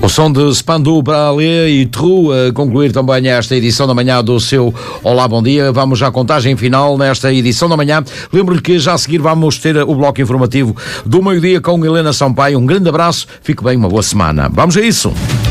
O som de Spandau Ballet e True a concluir também esta edição da manhã do seu Olá, bom dia. Vamos à contagem final nesta edição da manhã. Lembro-lhe que já a seguir vamos ter o bloco informativo do meio-dia com Helena Sampaio. Um grande abraço, fique bem, uma boa semana. Vamos a isso.